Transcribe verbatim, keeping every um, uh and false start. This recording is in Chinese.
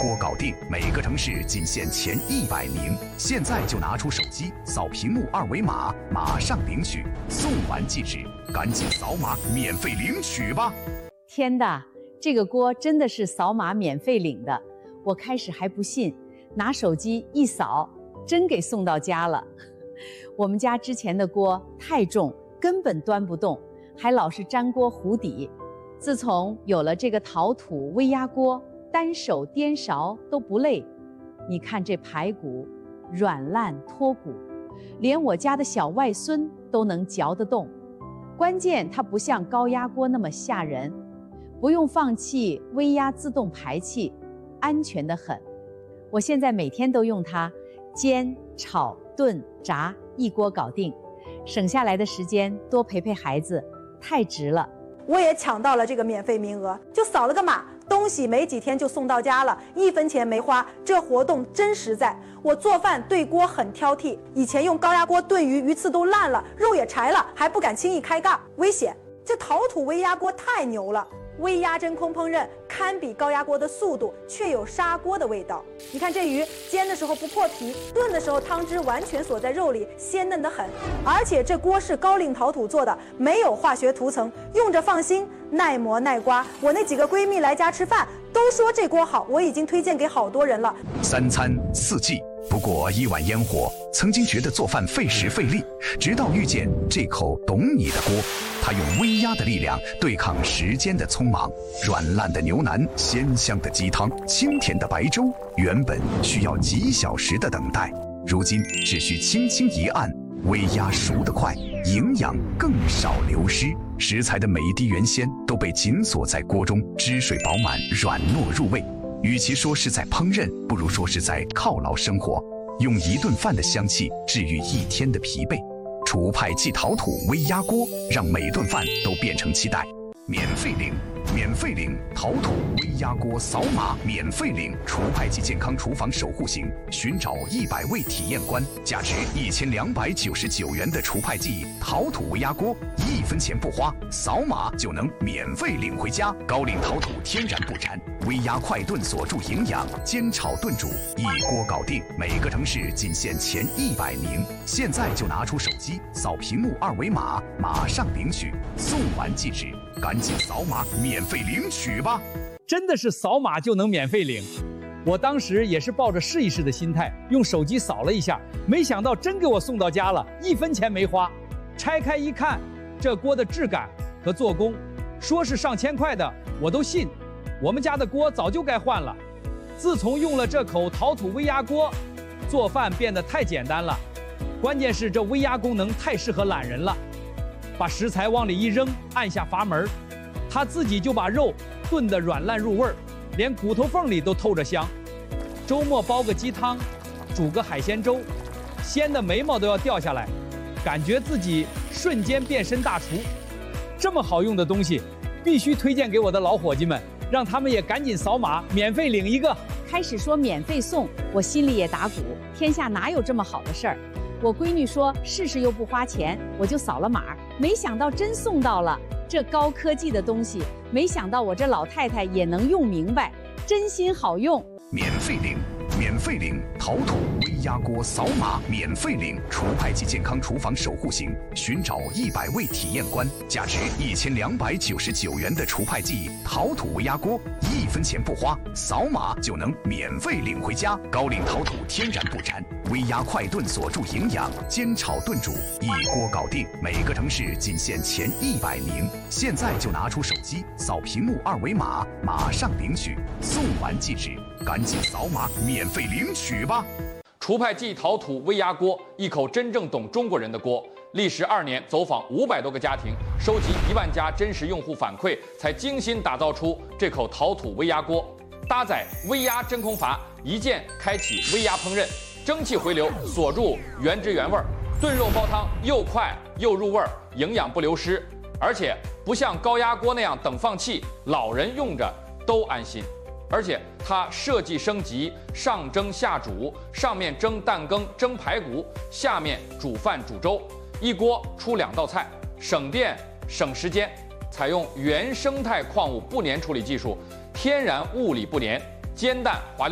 锅搞定，每个城市仅限前一百名。现在就拿出手机扫屏幕二维码，马上领取，送完即止，赶紧扫码免费领取吧！ 天的，这个锅真的是扫码免费领的，我开始还不信，拿手机一扫，真给送到家了。我们家之前的锅太重，根本端不动，还老是粘锅糊底。自从有了这个陶土微压锅，单手颠勺都不累。你看这排骨软烂脱骨，连我家的小外孙都能嚼得动。关键它不像高压锅那么吓人，不用放气微压自动排气，安全得很。我现在每天都用它煎、炒、炖、炸，一锅搞定，省下来的时间多陪陪孩子，太值了。 我也抢到了这个免费名额，就扫了个码，东西没几天就送到家了，一分钱没花，这活动真实在。我做饭对锅很挑剔，以前用高压锅炖鱼，鱼刺都烂了，肉也柴了，还不敢轻易开盖，危险。这陶土微压锅太牛了，微压真空烹饪堪比高压锅的速度，却有砂锅的味道。你看这鱼煎的时候不破皮，炖的时候汤汁完全锁在肉里，鲜嫩得很。而且这锅是高岭陶土做的，没有化学涂层，用着放心，耐磨耐刮。我那几个闺蜜来家吃饭都说这锅好，我已经推荐给好多人了。 三餐四季不过一碗烟火，曾经觉得做饭费时费力，直到遇见这口懂你的锅，它用微压的力量对抗时间的匆忙，软烂的牛腩，鲜香的鸡汤，清甜的白粥，原本需要几小时的等待，如今只需轻轻一按，微压熟得快，营养更少流失，食材的每一滴原鲜都被紧锁在锅中，汁水饱满，软糯入味。与其说是在烹饪，不如说是在犒劳生活，用一顿饭的香气治愈一天的疲惫。楚派即陶土微压锅，让每顿饭都变成期待。免费领，免费领陶土微压锅，扫码免费领楚派即健康厨房守护型，寻找一百位体验官，价值一千两百九十九元的楚派即陶土微压锅，一分钱不花，扫码就能免费领回家。高岭陶土天然不粘，微压快炖锁住营养，煎炒炖煮一锅搞定，每个城市仅限前一百名。现在就拿出手机扫屏幕二维码，马上领取，送完即止，赶紧扫码免费领取吧！ 真的是扫码就能免费领。我当时也是抱着试一试的心态，用手机扫了一下，没想到真给我送到家了，一分钱没花。拆开一看，这锅的质感和做工，说是上千块的，我都信。我们家的锅早就该换了。自从用了这口陶土微压锅，做饭变得太简单了。关键是这微压功能太适合懒人了，把食材往里一扔，按下阀门，它自己就把肉炖得软烂入味儿，连骨头缝里都透着香。周末煲个鸡汤，煮个海鲜粥，鲜的眉毛都要掉下来，感觉自己瞬间变身大厨。这么好用的东西，必须推荐给我的老伙计们，让他们也赶紧扫码免费领一个。 开始说免费送，我心里也打鼓，天下哪有这么好的事儿？我闺女说试试又不花钱，我就扫了码，没想到真送到了。这高科技的东西，没想到我这老太太也能用明白，真心好用。 免费领，免费领陶土微压锅，扫码免费领楚派即健康厨房守护型，寻找一百位体验官，价值一千两百九十九元的楚派即陶土微压锅，一分钱不花，扫码就能免费领回家。高岭陶土天然不粘，微压快炖锁住营养，煎炒炖煮一锅搞定，每个城市仅限前一百名。现在就拿出手机扫屏幕二维码，马上领取，送完即止，赶紧扫码免费领取吧！ 楚派即陶土微压锅，一口真正懂中国人的锅。历时二年，走访五百多个家庭，收集一万家真实用户反馈，才精心打造出这口陶土微压锅。搭载微压真空阀，一键开启微压烹饪，蒸汽回流锁住原汁原味，炖肉煲汤又快又入味，营养不流失。而且不像高压锅那样等放气，老人用着都安心。而且它设计升级，上蒸下煮，上面蒸蛋羹、蒸排骨，下面煮饭煮粥，一锅出两道菜，省电省时间。采用原生态矿物不粘处理技术，天然物理不粘，煎蛋滑溜。